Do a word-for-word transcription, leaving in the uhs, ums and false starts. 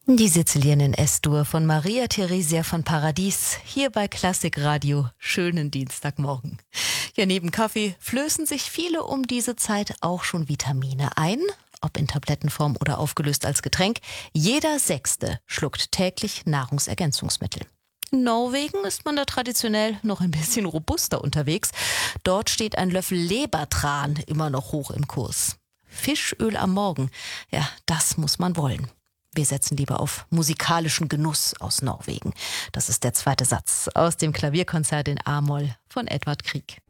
Die Sizilien in S-Dur von Maria Theresia von Paradies, hier bei Klassikradio. Schönen Dienstagmorgen. Ja, neben Kaffee flößen sich viele um diese Zeit auch schon Vitamine ein, ob in Tablettenform oder aufgelöst als Getränk. Jeder Sechste schluckt täglich Nahrungsergänzungsmittel. In Norwegen ist man da traditionell noch ein bisschen robuster unterwegs. Dort steht ein Löffel Lebertran immer noch hoch im Kurs. Fischöl am Morgen, ja, das muss man wollen. Wir setzen lieber auf musikalischen Genuss aus Norwegen. Das ist der zweite Satz aus dem Klavierkonzert in A-Moll von Edvard Grieg.